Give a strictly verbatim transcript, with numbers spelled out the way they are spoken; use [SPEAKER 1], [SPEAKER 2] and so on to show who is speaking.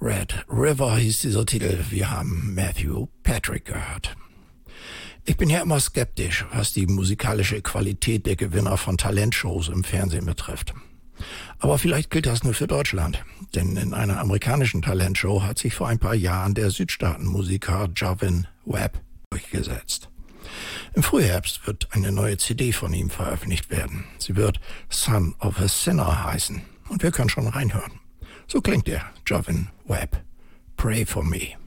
[SPEAKER 1] Red River hieß dieser Titel. Wir haben Matthew Patrick gehört. Ich bin ja immer skeptisch, was die musikalische Qualität der Gewinner von Talentshows im Fernsehen betrifft. Aber vielleicht gilt das nur für Deutschland, denn in einer amerikanischen Talentshow hat sich vor ein paar Jahren der Südstaatenmusiker Javin Webb durchgesetzt. Im Frühherbst wird eine neue C D von ihm veröffentlicht werden. Sie wird Son of a Sinner heißen und wir können schon reinhören. So klingt er, Javin Webb. Pray for me.